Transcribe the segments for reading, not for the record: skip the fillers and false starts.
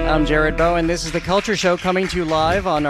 I'm Jared Bowen. This is The Culture Show, coming to you live on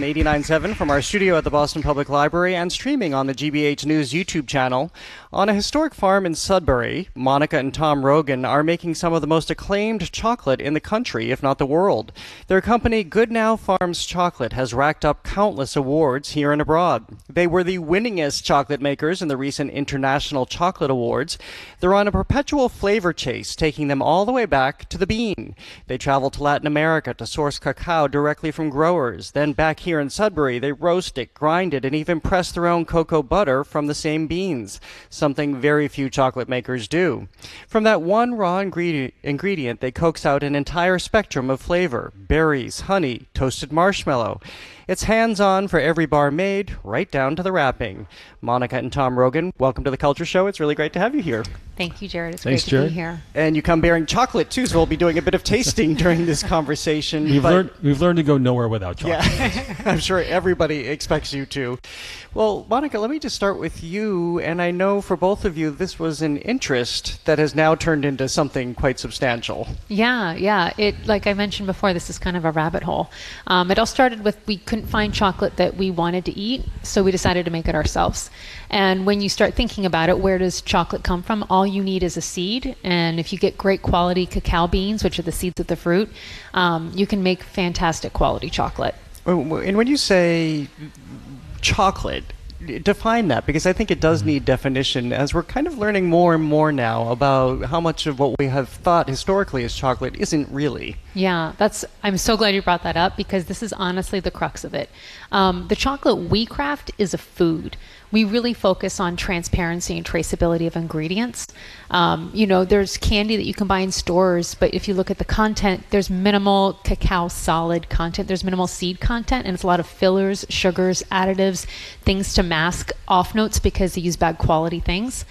89.7 from our studio at the Boston Public Library and streaming on the GBH News YouTube channel. On a historic farm in Sudbury, Monica and Tom Rogan are making some of the most acclaimed chocolate in the country, if not the world. Their company, Good Now Farms Chocolate, has racked up countless awards here and abroad. They were the winningest chocolate makers in the recent International Chocolate Awards. They're on a perpetual flavor chase, taking them all the way back to the bean. They travel to Latin America to source cacao directly from growers. Then back here in Sudbury, they roast it, grind it, and even press their own cocoa butter from the same beans, something very few chocolate makers do. From that one raw ingredient, they coax out an entire spectrum of flavor: berries, honey, toasted marshmallow. It's hands-on for every bar made, right down to the wrapping. Monica and Tom Rogan, welcome to The Culture Show. It's really great to have you here. Thank you, Jared. It's Thanks, great to Jared. be here. And you come bearing chocolate, too, so we'll be doing a bit of tasting during this conversation. We've learned to go nowhere without chocolate. Yeah, I'm sure everybody expects you to. Well, Monica, let me just start with you. And I know for both of you, this was an interest that has now turned into something quite substantial. Yeah. Like I mentioned before, this is kind of a rabbit hole. It all started with we couldn't find chocolate that we wanted to eat, so we decided to make it ourselves. And when you start thinking about it, where does chocolate come from? All you need is a seed. And if you get great quality cacao beans, which are the seeds of the fruit, you can make fantastic quality chocolate. And when you say chocolate, define that, because I think it does need definition, as we're kind of learning more and more now about how much of what we have thought historically as chocolate isn't really. Yeah, I'm so glad you brought that up, because this is honestly the crux of it. The chocolate we craft is a food. We really focus on transparency and traceability of ingredients. There's candy that you can buy in stores, but if you look at the content, there's minimal cacao solid content, there's minimal seed content, and it's a lot of fillers, sugars, additives, things to mask off notes because they use bad quality things.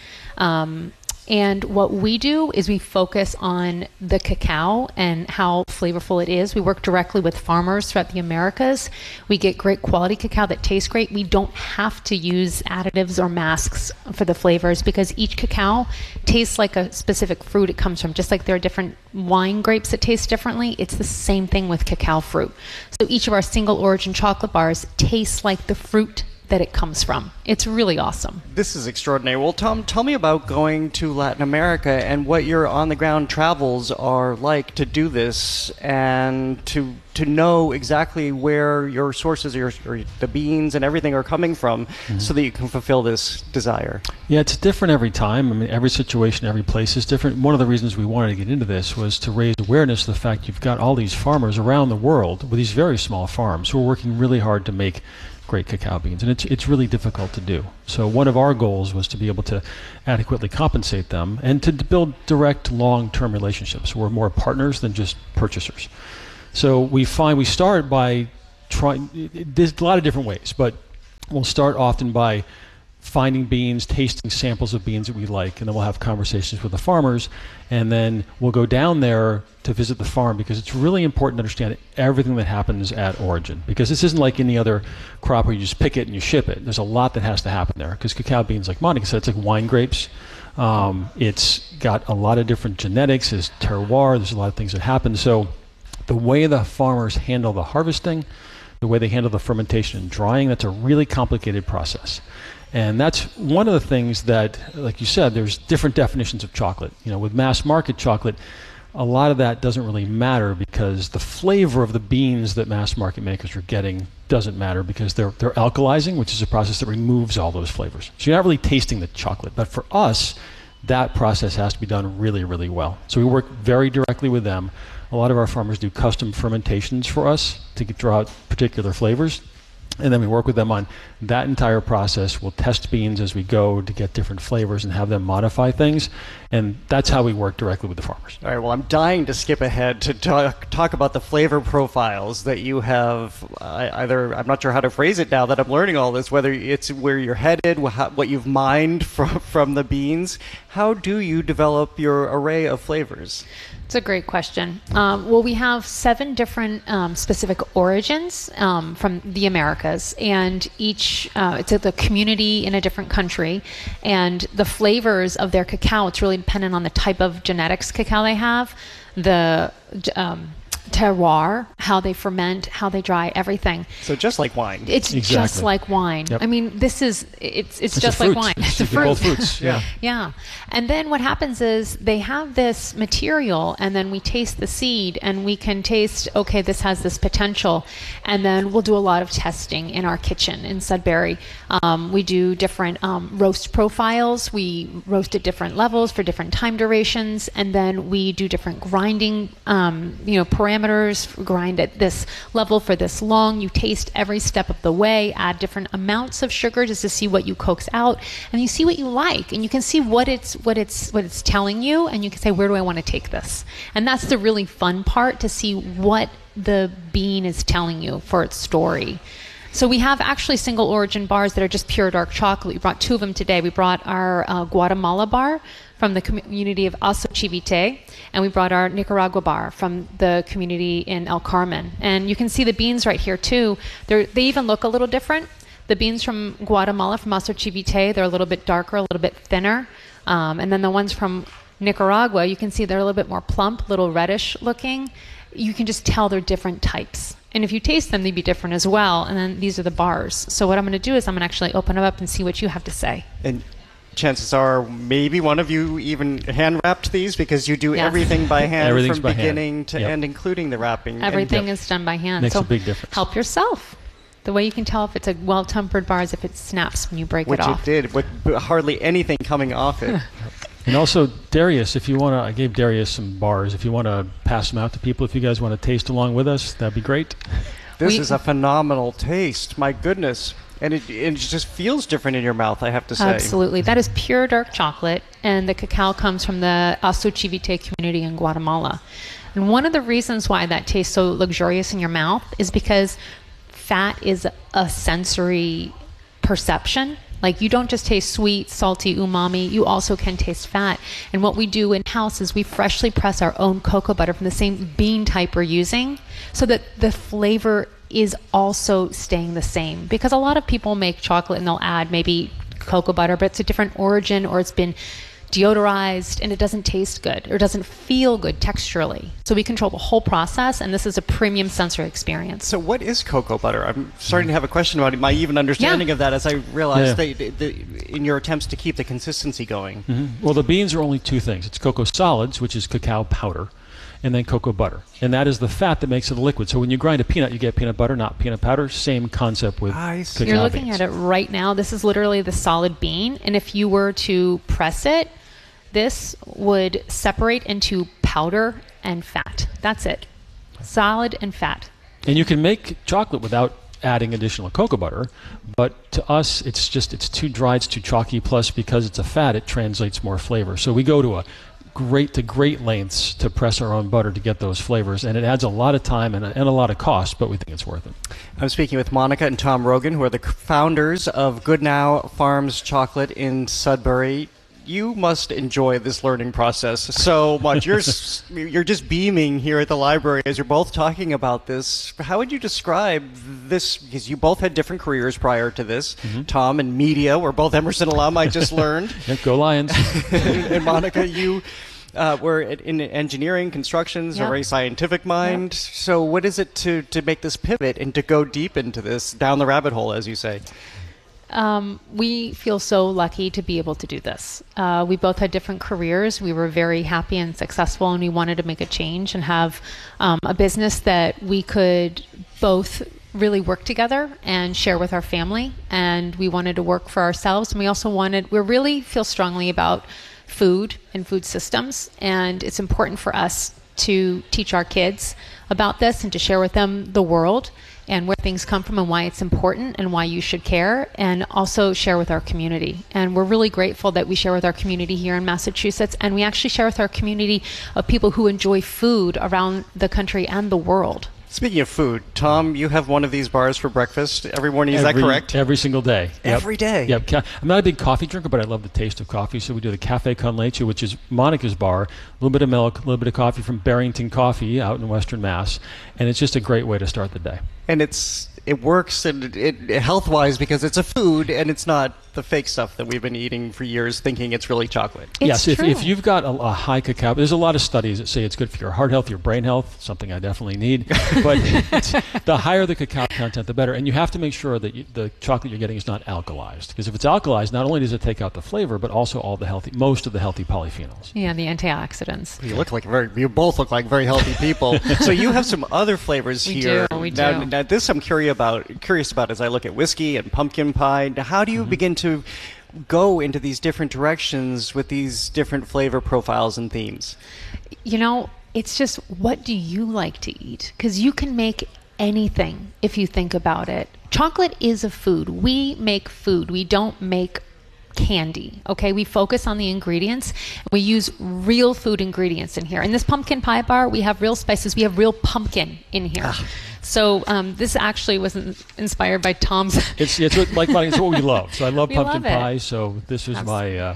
And what we do is we focus on the cacao and how flavorful it is. We work directly with farmers throughout the Americas. We get great quality cacao that tastes great. We don't have to use additives or masks for the flavors, because each cacao tastes like a specific fruit it comes from. Just like there are different wine grapes that taste differently, it's the same thing with cacao fruit. So each of our single origin chocolate bars tastes like the fruit that it comes from. It's really awesome. This is extraordinary. Well, Tom, tell me about going to Latin America and what your on-the-ground travels are like to do this, and to know exactly where your sources, or the beans and everything are coming from, so that you can fulfill this desire. Yeah, it's different every time. I mean, every situation, every place is different. One of the reasons we wanted to get into this was to raise awareness of the fact you've got all these farmers around the world with these very small farms who are working really hard to make great cacao beans, and it's really difficult to do. So one of our goals was to be able to adequately compensate them and to build direct long-term relationships. We're more partners than just purchasers. So we start by trying, there's a lot of different ways, but we'll start often by finding beans, tasting samples of beans that we like, and then we'll have conversations with the farmers, and then we'll go down there to visit the farm, because it's really important to understand everything that happens at origin, because this isn't like any other crop where you just pick it and you ship it. There's a lot that has to happen there, because cacao beans, like Monica said, it's like wine grapes. It's got a lot of different genetics, there's terroir, there's a lot of things that happen. So the way the farmers handle the harvesting, the way they handle the fermentation and drying, that's a really complicated process. And that's one of the things that, like you said, there's different definitions of chocolate. With mass market chocolate, a lot of that doesn't really matter, because the flavor of the beans that mass market makers are getting doesn't matter, because they're alkalizing, which is a process that removes all those flavors. So you're not really tasting the chocolate. But for us, that process has to be done really, really well. So we work very directly with them. A lot of our farmers do custom fermentations for us to draw out particular flavors. And then we work with them on that entire process. We'll test beans as we go to get different flavors and have them modify things. And that's how we work directly with the farmers. All right, well, I'm dying to skip ahead to talk about the flavor profiles that you have. I'm not sure how to phrase it now that I'm learning all this, whether it's where you're headed, what you've mined from the beans. How do you develop your array of flavors? It's a great question. Well, we have 7 different specific origins from the Americas, and each it's a community in a different country, and the flavors of their cacao, it's really dependent on the type of genetics cacao they have, the terroir, how they ferment, how they dry, everything. So just like wine. It's just like wine. Yep. I mean, it's just like wine. It's a fruit. Both fruits. Yeah. Yeah. And then what happens is they have this material, and then we taste the seed, and we can taste, okay, this has this potential. And then we'll do a lot of testing in our kitchen in Sudbury. We do different roast profiles. We roast at different levels for different time durations, and then we do different grinding, parameters. Grind at this level for this long. You taste every step of the way, add different amounts of sugar just to see what you coax out, and you see what you like, and you can see what it's telling you, and you can say, where do I want to take this? And that's the really fun part, to see what the bean is telling you for its story. So we have actually single origin bars that are just pure dark chocolate. We brought 2 of them today. We brought our Guatemala bar from the community of Aso Chivite, and we brought our Nicaragua bar from the community in El Carmen. And you can see the beans right here too. They even look a little different. The beans from Guatemala, from Aso Chivite, they're a little bit darker, a little bit thinner. And then the ones from Nicaragua, you can see they're a little bit more plump, a little reddish looking. You can just tell they're different types. And if you taste them, they'd be different as well. And then these are the bars. So what I'm going to do is I'm going to actually open them up and see what you have to say. And chances are maybe one of you even hand-wrapped these, because you do everything by hand from beginning to end, including the wrapping. Everything is done by hand. Makes a big difference. Help yourself. The way you can tell if it's a well-tempered bar is if it snaps when you break it off. Which it did, with hardly anything coming off it. And also, Darius, if you want to, I gave Darius some bars. If you want to pass them out to people, if you guys want to taste along with us, that'd be great. This is a phenomenal taste. My goodness. And it just feels different in your mouth, I have to say. Absolutely. That is pure dark chocolate, and the cacao comes from the Aso Chivite community in Guatemala. And one of the reasons why that tastes so luxurious in your mouth is because fat is a sensory perception. Like, you don't just taste sweet, salty, umami, you also can taste fat. And what we do in-house is we freshly press our own cocoa butter from the same bean type we're using, so that the flavor is also staying the same. Because a lot of people make chocolate and they'll add maybe cocoa butter, but it's a different origin, or it's been deodorized and it doesn't taste good or doesn't feel good texturally. So we control the whole process, and this is a premium sensory experience. So what is cocoa butter? I'm starting to have a question about my even understanding of that, as I realize in your attempts to keep the consistency going. Mm-hmm. Well, the beans are only 2 things. It's cocoa solids, which is cacao powder, and then cocoa butter. And that is the fat that makes it a liquid. So when you grind a peanut, you get peanut butter, not peanut powder. Same concept with cacao You're looking beans. at it right now. This is literally the solid bean. And if you were to press it, this would separate into powder and fat. That's it. Solid and fat. And you can make chocolate without adding additional cocoa butter, but to us, it's too dry, it's too chalky, plus because it's a fat, it translates more flavor. So we go to great lengths to press our own butter to get those flavors, and it adds a lot of time and a lot of cost, but we think it's worth it. I'm speaking with Monica and Tom Rogan, who are the founders of Goodnow Farms Chocolate in Sudbury. You must enjoy this learning process so much. You're just beaming here at the library as you're both talking about this. How would you describe this? Because you both had different careers prior to this. Mm-hmm. Tom in media, we're both Emerson alum, I just learned. Go Lions. And Monica, you were in engineering, constructions, a very scientific mind. Yep. So what is it to make this pivot and to go deep into this, down the rabbit hole, as you say? We feel so lucky to be able to do this. We both had different careers. We were very happy and successful, and we wanted to make a change and have a business that we could both really work together and share with our family. And we wanted to work for ourselves. And we also we really feel strongly about food and food systems. And it's important for us to teach our kids about this and to share with them the world and where things come from and why it's important and why you should care, and also share with our community. And we're really grateful that we share with our community here in Massachusetts, and we actually share with our community of people who enjoy food around the country and the world. Speaking of food, Tom, you have one of these bars for breakfast every morning. Is that correct? Every single day. Every day? Yep. I'm not a big coffee drinker, but I love the taste of coffee. So we do the Cafe Con Leche, which is Monica's bar. A little bit of milk, a little bit of coffee from Barrington Coffee out in Western Mass. And it's just a great way to start the day. And it works and it health-wise because it's a food and it's not the fake stuff that we've been eating for years, thinking it's really chocolate. Yes, It's if true. you've got a high cacao, there's a lot of studies that say it's good for your heart health, your brain health, something I definitely need. But the higher the cacao content, the better. And you have to make sure that the chocolate you're getting is not alkalized, because if it's alkalized, not only does it take out the flavor, but also all the most of the healthy polyphenols. Yeah, the antioxidants. You both look like very healthy people. So you have some other flavors We here. do, we now, do. Now this I'm curious about as I look at whiskey and pumpkin pie. How do you begin to go into these different directions with these different flavor profiles and themes? You know, it's just, what do you like to eat? Because you can make anything if you think about it. Chocolate is a food. We make food. We don't make candy. Okay, we focus on the ingredients. We use real food ingredients in here. In this pumpkin pie bar, we have real spices. We have real pumpkin in here. So this actually wasn't inspired by Tom's. It's what we love. So I love We pumpkin love it. pie. So this is my.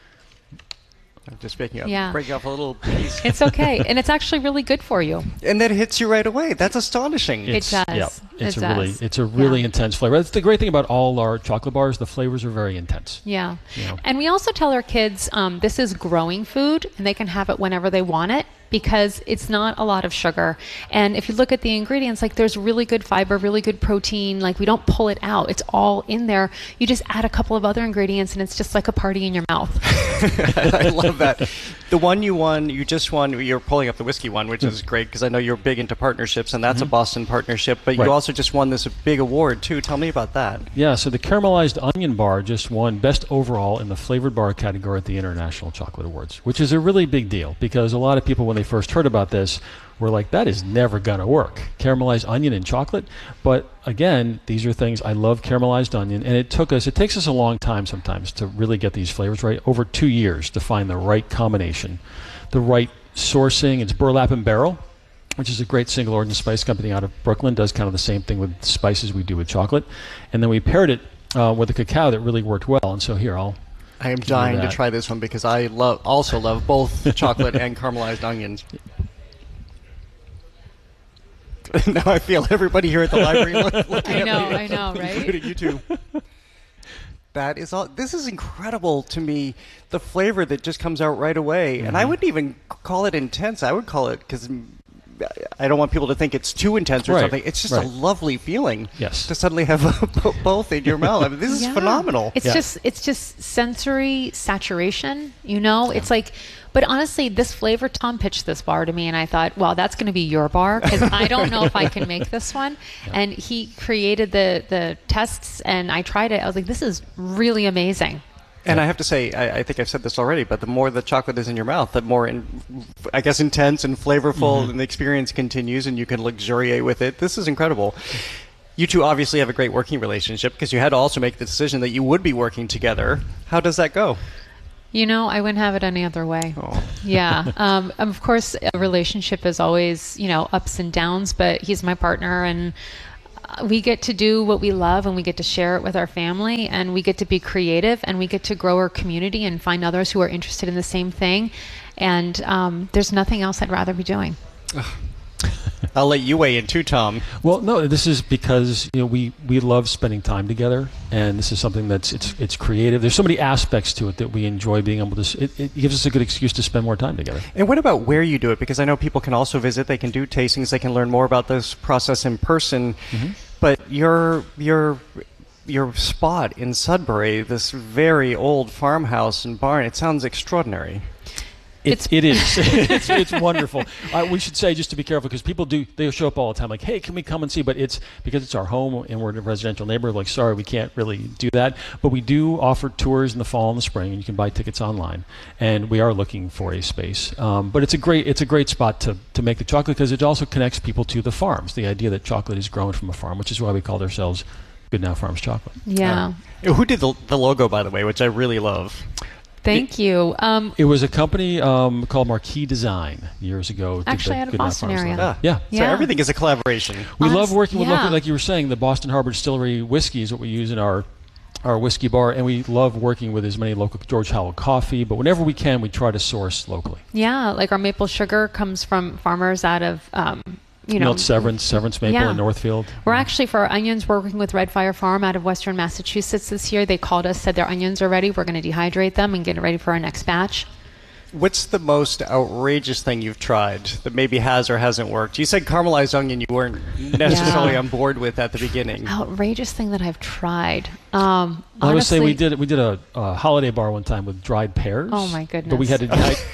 I'm just making up, Yeah. breaking off a little piece. It's okay, and it's actually really good for you. And that hits you right away. That's astonishing. It does. Yeah, it's It a does. really Yeah. intense flavor. That's the great thing about all our chocolate bars. The flavors are very intense. Yeah. Yeah. And we also tell our kids this is growing food and they can have it whenever they want it because it's not a lot of sugar. And if you look at the ingredients, like there's really good fiber, really good protein. Like we don't pull it out. It's all in there. You just add a couple of other ingredients and it's just like a party in your mouth. I love that. The one you just won, you're pulling up the whiskey one, which is great because I know you're big into partnerships, and that's a Boston partnership, but Right. you also just won this big award, too. Tell me about that. Yeah, so the caramelized onion bar just won best overall in the flavored bar category at the International Chocolate Awards, which is a really big deal because a lot of people, when they first heard about this, were like, that is never going to work. Caramelized onion and chocolate. But again, these are things, I love caramelized onion, and it takes us a long time sometimes to really get these flavors right, over 2 years to find the right combination, the right sourcing. It's Burlap and Barrel, which is a great single origin spice company out of Brooklyn, does kind of the same thing with spices we do with chocolate. And then we paired it with a cacao that really worked well. And so here, I am dying to that. try this one because I also love both chocolate and caramelized onions. Now I feel everybody here at the library looking at me. I know, right? Including you two. That is all. This is incredible to me. The flavor that just comes out right away, and I wouldn't even call it intense. I would call it, because I don't want people to think it's too intense or Right, something. It's just right. a lovely feeling. Yes. To suddenly have both in your mouth. I mean, this is Yeah. phenomenal. It's just sensory saturation, you know? It's like, but honestly, this flavor, Tom pitched this bar to me and I thought, well, that's going to be your bar because I don't know if I can make this one. And he created the tests and I tried it. I was like, this is really amazing. And I have to say, I think I've said this already, but the more the chocolate is in your mouth, the more, I guess, intense and flavorful and the experience continues, and you can luxuriate with it. This is incredible. You two obviously have a great working relationship because you had to also make the decision that you would be working together. How does that go? You know, I wouldn't have it any other way. Oh. Yeah. Of course, a relationship is always, ups and downs, but he's my partner and we get to do what we love and we get to share it with our family and we get to be creative and we get to grow our community and find others who are interested in the same thing. And there's nothing else I'd rather be doing. I'll let you weigh in too, Tom. Well, no, this is because we love spending time together, and this is something that's it's creative. There's so many aspects to it that we enjoy being able to. It gives us a good excuse to spend more time together. And what about where you do it? Because I know people can also visit. They can do tastings. They can learn more about this process in person. But your spot in Sudbury, this very old farmhouse and barn, it sounds extraordinary. It is. It's wonderful. We should say, just to be careful, because people they show up all the time like, hey, can we come and see? But it's because it's our home and we're in a residential neighborhood, like, sorry, we can't really do that. But we do offer tours in the fall and the spring, and you can buy tickets online. And we are looking for a space. But it's a great spot to make the chocolate because it also connects people to the farms. The idea that chocolate is grown from a farm, which is why we called ourselves Good Now Farms Chocolate. Yeah. Who did the logo, by the way, which I really love? Thank you. It was a company called Marquee Design years ago. Actually, out of Boston area. Yeah. So Yeah. everything is a collaboration. We love working with yeah. local, like you were saying, the Boston Harbor Distillery whiskey is what we use in our whiskey bar, and we love working with as many local George Howell coffee, but whenever we can, we try to source locally. Yeah, like our maple sugar comes from farmers out of Milt Severance Maple in Northfield. We're actually, for our onions, we're working with Red Fire Farm out of Western Massachusetts this year. They called us, said their onions are ready. We're going to dehydrate them and get it ready for our next batch. What's the most outrageous thing you've tried that maybe has or hasn't worked? You said caramelized onion you weren't necessarily on board with at the beginning. Outrageous thing that I've tried. I would say we did a holiday bar one time with dried pears. Oh my goodness! But we had to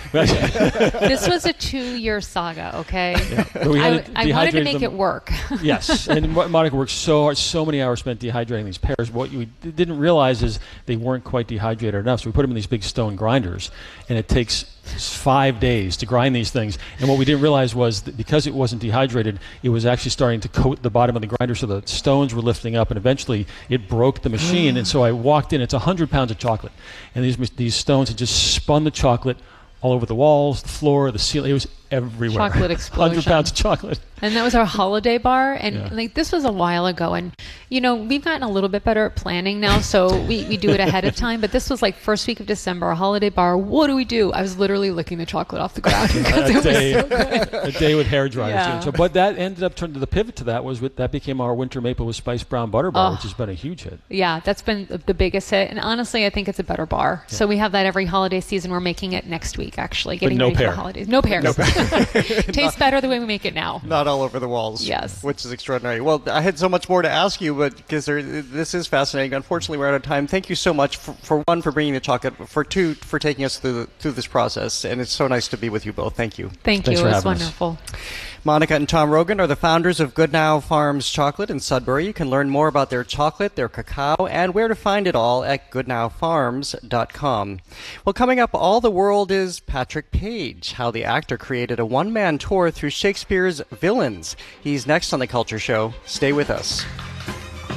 This was a 2-year saga. Okay, but we had I wanted to make it work. Yes, and Monica worked so hard, so many hours spent dehydrating these pears. What we didn't realize is they weren't quite dehydrated enough. So we put them in these big stone grinders, and it takes 5 days to grind these things. And what we didn't realize was that because it wasn't dehydrated, it was actually starting to coat the bottom of the grinder, so the stones were lifting up, and eventually it broke the machine. And so I walked in. It's 100 pounds of chocolate, and these stones had just spun the chocolate all over the walls, the floor, the ceiling. It was everywhere. Chocolate explosion. 100 pounds of chocolate. And that was our holiday bar. And this was a while ago. And, we've gotten a little bit better at planning now. So we do it ahead of time. But this was like first week of December, a holiday bar. What do? I was literally licking the chocolate off the ground because it was so good. A day with hair dryers. Yeah. So, but that ended up turning to the pivot to that that became our winter maple with spiced brown butter bar, which has been a huge hit. Yeah, that's been the biggest hit. And honestly, I think it's a better bar. Yeah. So we have that every holiday season. We're making it next week, actually. Getting ready for the holidays. No pears. Tastes better the way we make it now. Not all over the walls. Yes. Which is extraordinary. Well, I had so much more to ask you, but because this is fascinating. Unfortunately, we're out of time. Thank you so much, for one, for bringing the chocolate, for two, for taking us through this process. And it's so nice to be with you both. Thank you. Thanks you. It was wonderful. Monica and Tom Rogan are the founders of Goodnow Farms Chocolate in Sudbury. You can learn more about their chocolate, their cacao, and where to find it all at goodnowfarms.com. Well, coming up, All the World is Patrick Page, how the actor created a one-man tour through Shakespeare's villains. He's next on The Culture Show. Stay with us.